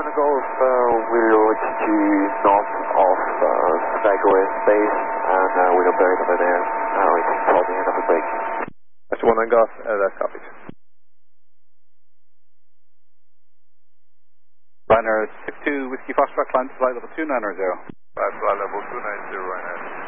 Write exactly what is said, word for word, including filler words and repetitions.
Lima Golf, uh, we're altitude north of uh, Chicago airspace, and uh, we're very slow there. Uh, we can call the end of the break. That's one nine Golf, uh, that's copied. Liner six two Whiskey Foxtrot, climb to flight level two nine zero. Flight level two nine zero right now.